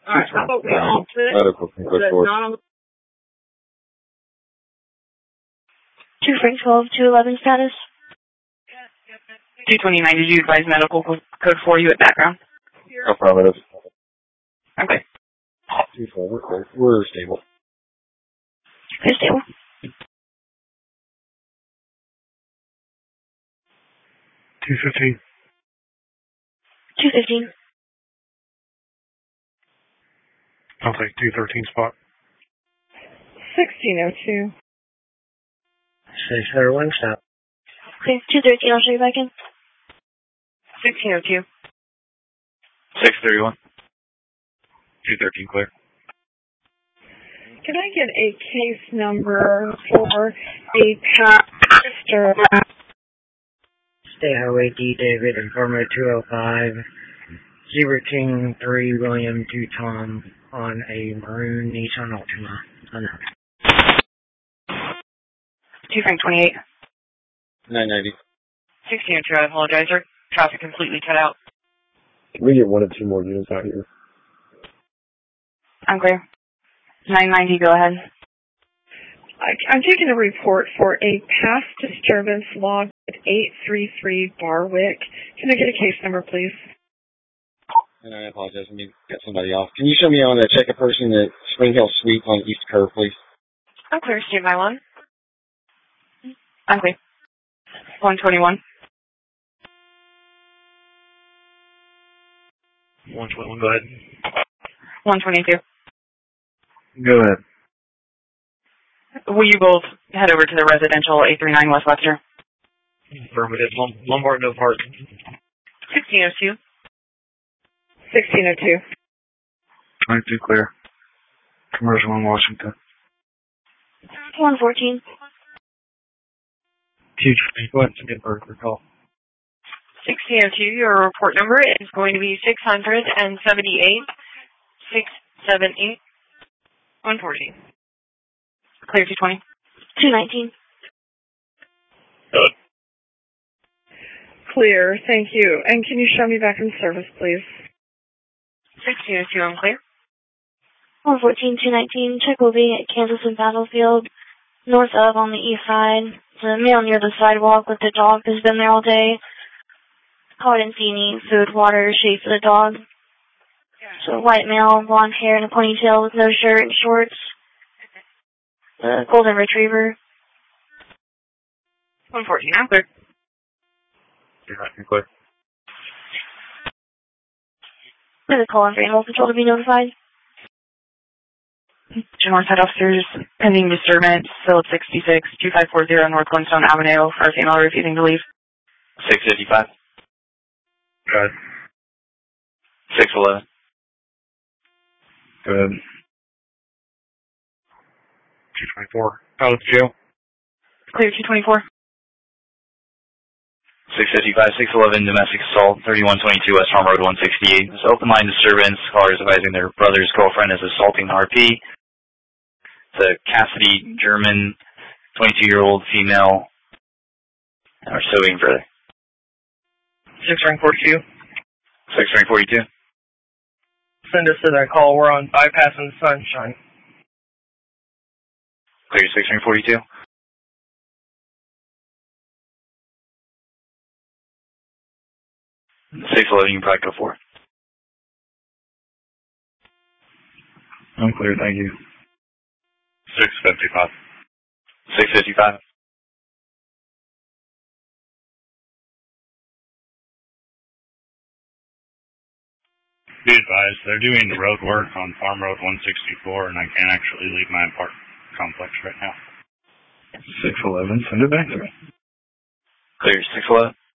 Alright, how about we all sit? Medical can click forward. 2 Frank 12, 211 status. 229, did you advise medical code for you at background? Affirmative. Okay. 212, we're stable. We're stable. 215. 215. I'll take 213 spot. 1602. 601 stop. Okay, 213, I'll show you back in. 1602. 631. 213 clear. Can I get a case number for a pastor? State Highway D. David, Informer 205. Zebra King 3, William 2 Tom on a maroon Nissan Altima. 2 Frank 28. 990. 1602, I apologize, sir. Traffic completely cut out. Can we get 1 or 2 more units out here? I'm clear. 990, go ahead. I'm taking a report for a past disturbance log at 833 Barwick. Can I get a case number, please? I apologize, let me get somebody off. Can you show me on a check a person at Spring Hill Suite on East Curve, please? I'm clear, Steve, by 1. I'm clear. 121. 121, go ahead. 122. Go ahead. Will you both head over to the residential 839 West Webster? Affirmative. Lombard, no park. 1602. 1602. 22 clear. Commercial in Washington. 114. 220. Go ahead and get Berkeley call. 1602, your report number is going to be 678 678 114. Clear 220. 219. Good. Clear, thank you. And can you show me back in service, please? 1602, I'm clear. 114, 219. Check will be at Kansas and Battlefield, north of on the east side. The male near the sidewalk with the dog has been there all day. Oh, I didn't see any food, water, shade for the dog. So white male, blonde hair and a ponytail with no shirt and shorts. Golden retriever. 114, I'm clear. You're not clear. There's a call in for animal control to be notified. General Side Officers, pending disturbance, Philip 66, 2540 North Glenstone Avenue, for female refusing to leave. 655. Go ahead. 611. Go ahead. 224. Out of jail. Clear 224. 655, 611, domestic assault, 3122 West Farm Road 168. This open line disturbance. Caller is advising their brother's girlfriend is assaulting the RP. It's a Cassidy German, 22-year-old female. And we're still waiting further. 6 rank 42. 6 rank 42. Send us to that call. We're on bypassing Sunshine. Clear 6 rank 42. 611, you can probably go for it. I'm clear, thank you. 655. 655. Be advised, they're doing the road work on Farm Road 164, and I can't actually leave my apartment complex right now. 611, send it back to me. Clear 611.